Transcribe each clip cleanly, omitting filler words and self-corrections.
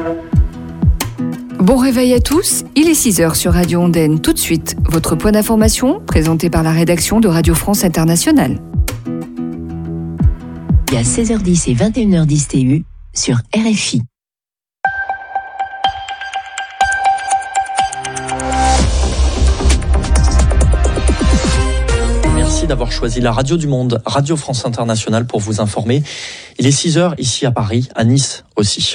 Bon réveil à tous, il est 6h sur Radio Ondaine. Tout de suite, votre point d'information présenté par la rédaction de Radio France Internationale. Il y a 16h10 et 21h10 TU sur RFI. Merci d'avoir choisi la radio du monde, Radio France Internationale, pour vous informer. Il est 6h ici à Paris, à Nice aussi.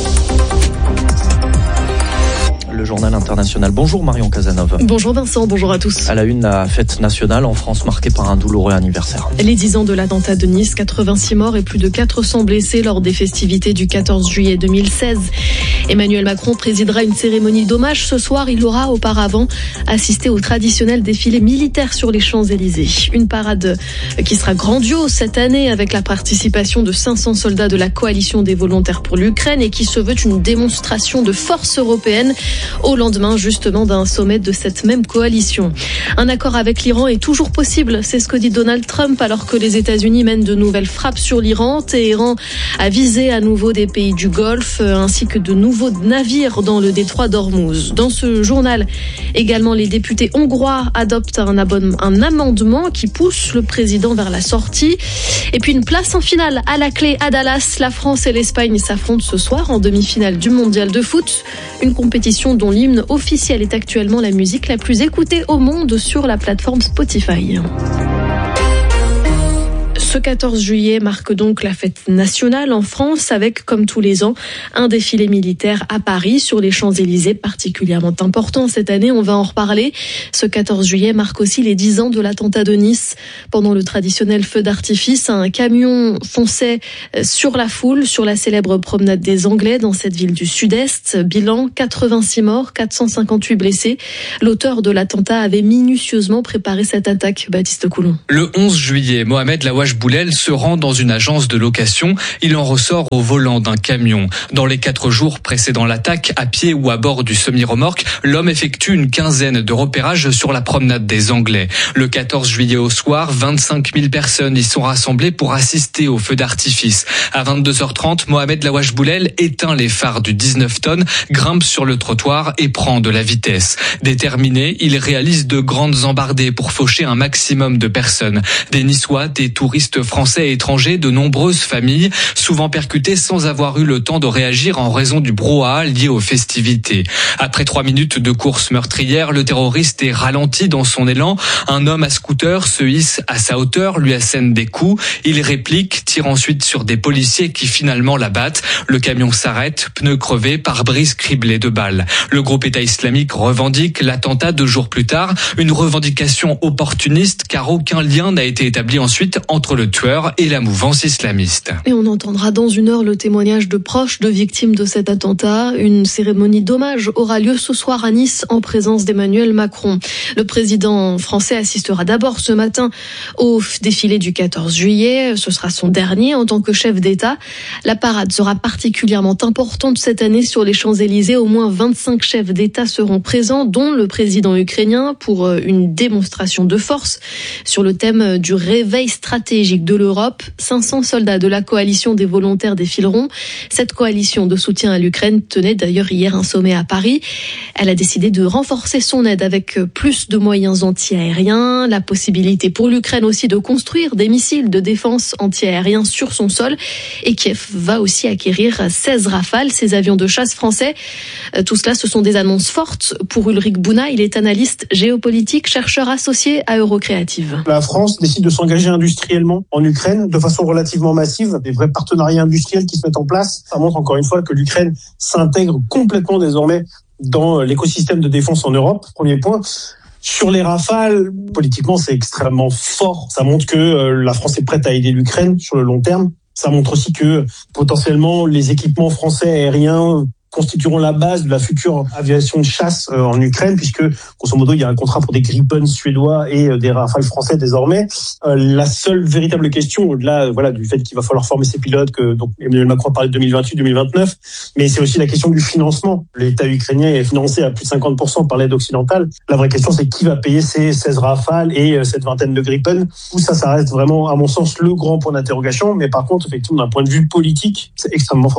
Le journal international. Bonjour Marion Cazeneuve. Bonjour Vincent, bonjour à tous. À la une, la fête nationale en France marquée par un douloureux anniversaire. Les 10 ans de l'attentat de Nice, 86 morts et plus de 400 blessés lors des festivités du 14 juillet 2016. Emmanuel Macron présidera une cérémonie d'hommage ce soir. Il aura auparavant assisté au traditionnel défilé militaire sur les Champs-Élysées. Une parade qui sera grandiose cette année avec la participation de 500 soldats de la coalition des volontaires pour l'Ukraine et qui se veut une démonstration de force européenne au lendemain justement d'un sommet de cette même coalition. Un accord avec l'Iran est toujours possible, c'est ce que dit Donald Trump alors que les États-Unis mènent de nouvelles frappes sur l'Iran. Téhéran a visé à nouveau des pays du Golfe ainsi que de nouveaux navires dans le détroit d'Ormuz. Dans ce journal, également les députés hongrois adoptent un amendement qui pousse le président vers la sortie. Et puis une place en finale à la clé à Dallas. La France et l'Espagne s'affrontent ce soir en demi-finale du mondial de foot. Une compétition dont l'hymne officiel est actuellement la musique la plus écoutée au monde sur la plateforme Spotify. Ce 14 juillet marque donc la fête nationale en France avec, comme tous les ans, un défilé militaire à Paris sur les Champs-Élysées particulièrement important cette année. On va en reparler. Ce 14 juillet marque aussi les 10 ans de l'attentat de Nice. Pendant le traditionnel feu d'artifice, un camion fonçait sur la foule, sur la célèbre promenade des Anglais dans cette ville du Sud-Est. Bilan, 86 morts, 458 blessés. L'auteur de l'attentat avait minutieusement préparé cette attaque. Baptiste Coulon. Le 11 juillet, Mohamed Laouache Boulel se rend dans une agence de location. Il en ressort au volant d'un camion. Dans les 4 jours précédant l'attaque, à pied ou à bord du semi-remorque, l'homme effectue une quinzaine de repérages sur la promenade des Anglais. Le 14 juillet au soir, 25 000 personnes y sont rassemblées pour assister au feu d'artifice. À 22h30, Mohamed Laouache Boulel éteint les phares du 19 tonnes, grimpe sur le trottoir et prend de la vitesse. Déterminé, il réalise de grandes embardées pour faucher un maximum de personnes. Des Niçois, des touristes français et étrangers, de nombreuses familles, souvent percutées sans avoir eu le temps de réagir en raison du brouhaha lié aux festivités. Après 3 minutes de course meurtrière, le terroriste est ralenti dans son élan. Un homme à scooter se hisse à sa hauteur, lui assène des coups. Il réplique, tire ensuite sur des policiers qui finalement l'abattent. Le camion s'arrête, pneus crevés, pare-brise criblé de balles. Le groupe État islamique revendique l'attentat 2 jours plus tard. Une revendication opportuniste car aucun lien n'a été établi ensuite entre le tueur et la mouvance islamiste. Et on entendra dans une heure le témoignage de proches de victimes de cet attentat. Une cérémonie d'hommage aura lieu ce soir à Nice en présence d'Emmanuel Macron. Le président français assistera d'abord ce matin au défilé du 14 juillet. Ce sera son dernier en tant que chef d'État. La parade sera particulièrement importante cette année sur les Champs-Élysées. Au moins 25 chefs d'État seront présents, dont le président ukrainien, pour une démonstration de force sur le thème du réveil stratégique de l'Europe. 500 soldats de la coalition des volontaires défileront. Cette coalition de soutien à l'Ukraine tenait d'ailleurs hier un sommet à Paris. Elle a décidé de renforcer son aide avec plus de moyens anti-aériens, la possibilité pour l'Ukraine aussi de construire des missiles de défense anti-aériens sur son sol. Et Kiev va aussi acquérir 16 Rafales, ces avions de chasse français. Tout cela, ce sont des annonces fortes pour Ulrich Bouna. Il est analyste géopolitique, chercheur associé à Eurocréative. La France décide de s'engager industriellement en Ukraine de façon relativement massive, des vrais partenariats industriels qui se mettent en place. Ça montre encore une fois que l'Ukraine s'intègre complètement désormais dans l'écosystème de défense en Europe. Premier point. Sur les Rafales, politiquement, c'est extrêmement fort. Ça montre que la France est prête à aider l'Ukraine sur le long terme. Ça montre aussi que potentiellement les équipements français aériens constitueront la base de la future aviation de chasse en Ukraine, puisque, grosso modo, il y a un contrat pour des Gripen suédois et des Rafales français désormais. La seule véritable question, au-delà du fait qu'il va falloir former ces pilotes, que donc Emmanuel Macron a parlé de 2028-2029, mais c'est aussi la question du financement. L'État ukrainien est financé à plus de 50% par l'aide occidentale. La vraie question, c'est qui va payer ces 16 Rafales et cette vingtaine de Gripen. Tout ça, ça reste vraiment, à mon sens, le grand point d'interrogation. Mais par contre, effectivement, d'un point de vue politique, c'est extrêmement fort.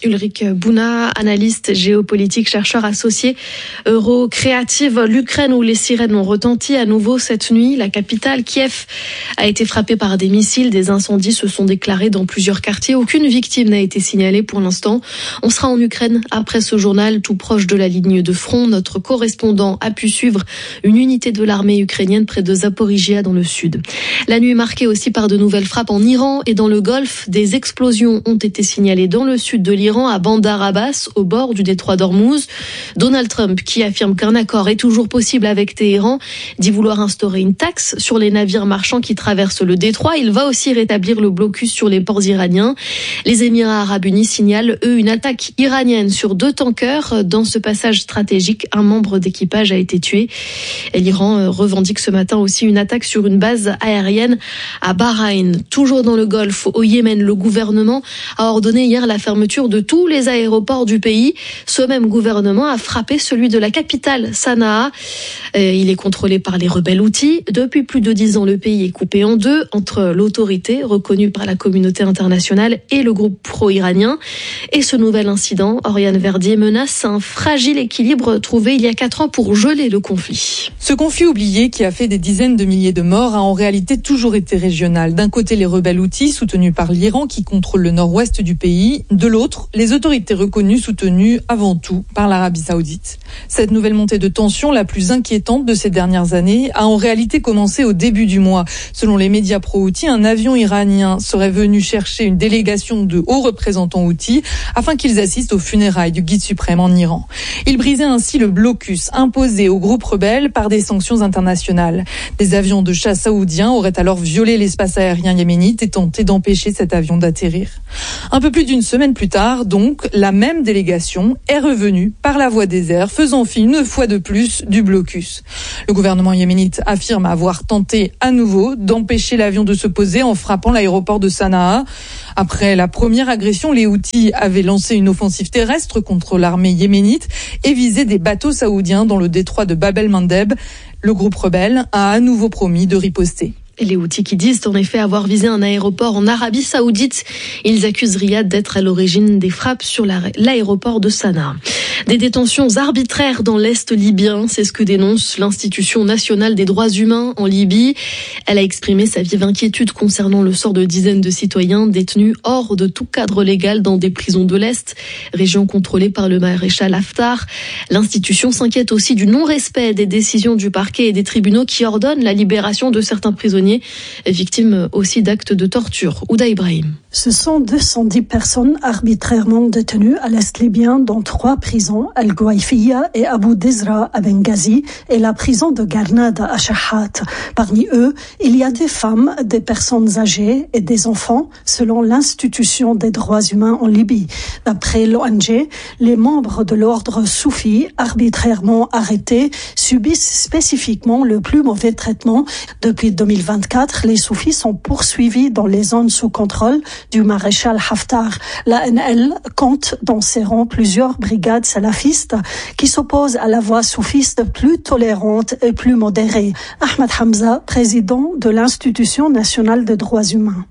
Ulrich Bouna, analyste géopolitique, chercheur associé Eurocréative. L'Ukraine où les sirènes ont retenti à nouveau cette nuit. La capitale, Kiev, a été frappée par des missiles. Des incendies se sont déclarés dans plusieurs quartiers. Aucune victime n'a été signalée pour l'instant. On sera en Ukraine après ce journal, tout proche de la ligne de front. Notre correspondant a pu suivre une unité de l'armée ukrainienne près de Zaporizhia dans le sud. La nuit marquée aussi par de nouvelles frappes en Iran et dans le Golfe. Des explosions ont été signalées dans le sud de l'Iran, à Bandar Abbas, au bord du détroit d'Ormuz. Donald Trump, qui affirme qu'un accord est toujours possible avec Téhéran, dit vouloir instaurer une taxe sur les navires marchands qui traversent le détroit. Il va aussi rétablir le blocus sur les ports iraniens. Les Émirats arabes unis signalent, eux, une attaque iranienne sur 2 tankers. Dans ce passage stratégique, un membre d'équipage a été tué. Et l'Iran revendique ce matin aussi une attaque sur une base aérienne à Bahreïn. Toujours dans le Golfe, au Yémen, le gouvernement a ordonné hier la fermeture de tous les aéroports du pays. Ce même gouvernement a frappé celui de la capitale, Sanaa. Il est contrôlé par les rebelles houthis. Depuis plus de 10 ans, le pays est coupé en deux entre l'autorité reconnue par la communauté internationale et le groupe pro-iranien. Et ce nouvel incident, Oriane Verdier, menace un fragile équilibre trouvé il y a 4 ans pour geler le conflit. Ce conflit oublié qui a fait des dizaines de milliers de morts a en réalité toujours été régional. D'un côté, les rebelles houthis soutenus par l'Iran qui contrôle le nord-ouest du pays. De l'autre, les autorités reconnues soutenues avant tout par l'Arabie Saoudite. Cette nouvelle montée de tension, la plus inquiétante de ces dernières années, a en réalité commencé au début du mois. Selon les médias pro-houthis, un avion iranien serait venu chercher une délégation de hauts représentants houthis afin qu'ils assistent aux funérailles du guide suprême en Iran. Il brisait ainsi le blocus imposé au groupe rebelle par des sanctions internationales. Des avions de chasse saoudiens auraient alors violé l'espace aérien yéménite et tenté d'empêcher cet avion d'atterrir. Un peu plus d'une semaine plus tard, donc, la même délégation est revenue par la voie des airs, faisant fi une fois de plus du blocus. Le gouvernement yéménite affirme avoir tenté à nouveau d'empêcher l'avion de se poser en frappant l'aéroport de Sanaa. Après la première agression, les Houthis avaient lancé une offensive terrestre contre l'armée yéménite et visé des bateaux saoudiens dans le détroit de Bab el-Mandeb. Le groupe rebelle a à nouveau promis de riposter. Et les Houthis qui disent en effet avoir visé un aéroport en Arabie Saoudite. Ils accusent Riyad d'être à l'origine des frappes sur l'aéroport de Sanaa. Des détentions arbitraires dans l'Est libyen, c'est ce que dénonce l'Institution nationale des droits humains en Libye. Elle a exprimé sa vive inquiétude concernant le sort de dizaines de citoyens détenus hors de tout cadre légal dans des prisons de l'Est, région contrôlée par le maréchal Haftar. L'institution s'inquiète aussi du non-respect des décisions du parquet et des tribunaux qui ordonnent la libération de certains prisonniers, victimes aussi d'actes de torture. Ouda Ibrahim. Ce sont 210 personnes arbitrairement détenues à l'Est libyen dans 3 prisons, Al-Gouaïfiyya et Abu Dizra à Benghazi et la prison de Garnada à Shahat. Parmi eux, il y a des femmes, des personnes âgées et des enfants, selon l'Institution des droits humains en Libye. D'après l'ONG, les membres de l'ordre soufi, arbitrairement arrêtés, subissent spécifiquement le plus mauvais traitement. Depuis 2024, les soufis sont poursuivis dans les zones sous contrôle du maréchal Haftar. L'ANL compte dans ses rangs plusieurs brigades salafistes qui s'opposent à la voie soufiste plus tolérante et plus modérée. Ahmed Hamza, président de l'Institution nationale des droits humains.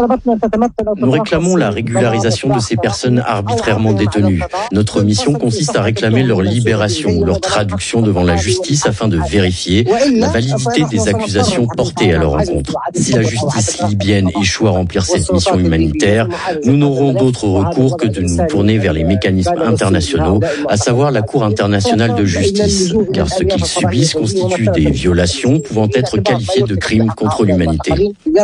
Nous réclamons la régularisation de ces personnes arbitrairement détenues. Notre mission consiste à réclamer leur libération, leur traduction devant la justice afin de vérifier la validité des accusations portées à leur encontre. Si la justice libyenne échoue à remplir cette mission humanitaire, nous n'aurons d'autre recours que de nous tourner vers les mécanismes internationaux, à savoir la Cour internationale de justice, car ce qu'ils subissent constitue des violations pouvant être qualifiées de crimes contre l'humanité.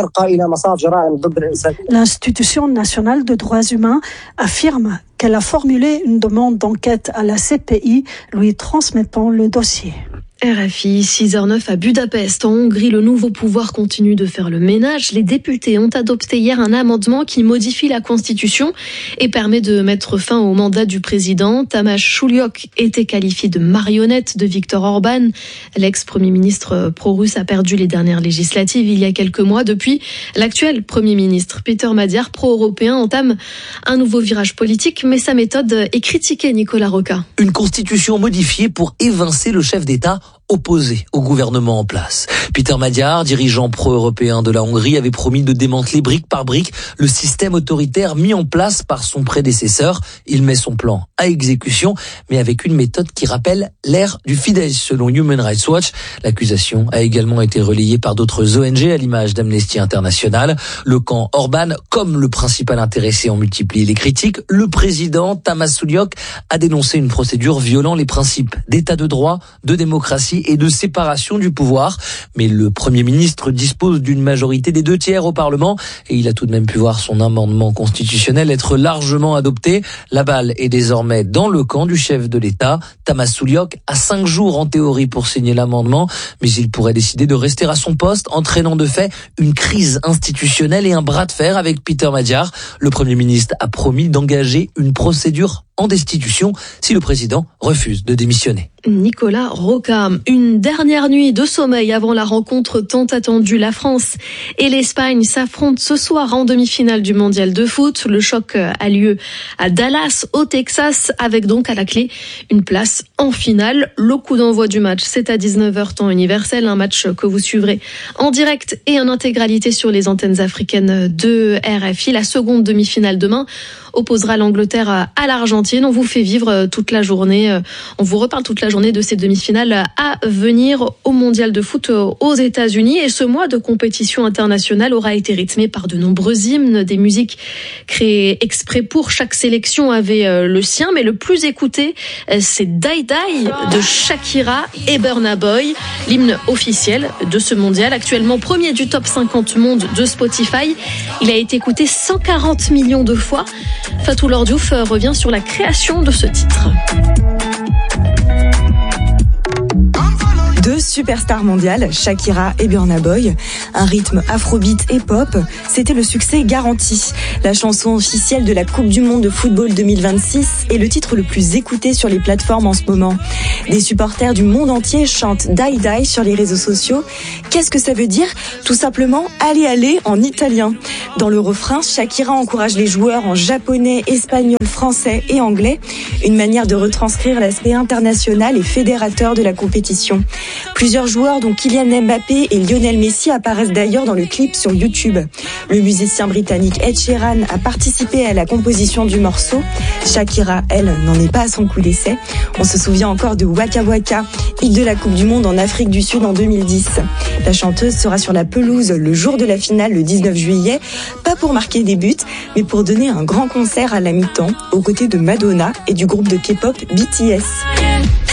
L'Institution nationale des droits humains affirme qu'elle a formulé une demande d'enquête à la CPI, lui transmettant le dossier. RFI, 6h09 à Budapest, en Hongrie, le nouveau pouvoir continue de faire le ménage. Les députés ont adopté hier un amendement qui modifie la Constitution et permet de mettre fin au mandat du président. Tamás Sulyok était qualifié de marionnette de Viktor Orban. L'ex-premier ministre pro-russe a perdu les dernières législatives il y a quelques mois. Depuis, l'actuel premier ministre Péter Magyar, pro-européen, entame un nouveau virage politique, mais sa méthode est critiquée, Nicolas Roca. Une constitution modifiée pour évincer le chef d'État opposé au gouvernement en place. Peter Magyar, dirigeant pro-européen de la Hongrie, avait promis de démanteler brique par brique le système autoritaire mis en place par son prédécesseur. Il met son plan à exécution, mais avec une méthode qui rappelle l'ère du Fidesz, selon Human Rights Watch. L'accusation a également été relayée par d'autres ONG à l'image d'Amnesty International. Le camp Orban, comme le principal intéressé, en multiplie les critiques. Le président Tamás Sulyok a dénoncé une procédure violant les principes d'état de droit, de démocratie et de séparation du pouvoir. Mais le Premier ministre dispose d'une majorité des 2/3 au Parlement et il a tout de même pu voir son amendement constitutionnel être largement adopté. La balle est désormais dans le camp du chef de l'État. Tamás Sulyok a 5 jours en théorie pour signer l'amendement, mais il pourrait décider de rester à son poste, entraînant de fait une crise institutionnelle et un bras de fer avec Peter Magyar. Le Premier ministre a promis d'engager une procédure en destitution si le président refuse de démissionner. Nicolas Roca, une dernière nuit de sommeil avant la rencontre tant attendue. La France et l'Espagne s'affrontent ce soir en demi-finale du mondial de foot. Le choc a lieu à Dallas, au Texas, avec donc à la clé une place en finale. Le coup d'envoi du match, c'est à 19h temps universel, un match que vous suivrez en direct et en intégralité sur les antennes africaines de RFI. La seconde demi-finale demain opposera l'Angleterre à l'Argentine. On vous fait vivre toute la journée, on vous reparle toute la journée de ces demi-finales à venir au mondial de foot aux États-Unis. Et ce mois de compétition internationale aura été rythmé par de nombreux hymnes, des musiques créées exprès pour. Chaque sélection avait le sien, mais le plus écouté, c'est Die Die de Shakira et Burna Boy, l'hymne officiel de ce mondial. Actuellement premier du top 50 monde de Spotify, il a été écouté 140 millions de fois. Fatou Lordiouf revient sur la création de ce titre. Deux superstars mondiales, Shakira et Burna Boy, un rythme afrobeat et pop, c'était le succès garanti. La chanson officielle de la Coupe du Monde de football 2026 est le titre le plus écouté sur les plateformes en ce moment. Des supporters du monde entier chantent Die Die sur les réseaux sociaux. Qu'est-ce que ça veut dire ? Tout simplement allez allez en italien. Dans le refrain, Shakira encourage les joueurs en japonais, espagnol, français et anglais, une manière de retranscrire l'aspect international et fédérateur de la compétition. Plusieurs joueurs, dont Kylian Mbappé et Lionel Messi, apparaissent d'ailleurs dans le clip sur YouTube. Le musicien britannique Ed Sheeran a participé à la composition du morceau. Shakira, elle, n'en est pas à son coup d'essai. On se souvient encore de Waka Waka, hit de la Coupe du Monde en Afrique du Sud en 2010. La chanteuse sera sur la pelouse le jour de la finale, le 19 juillet, pas pour marquer des buts, mais pour donner un grand concert à la mi-temps, aux côtés de Madonna et du groupe de K-pop BTS.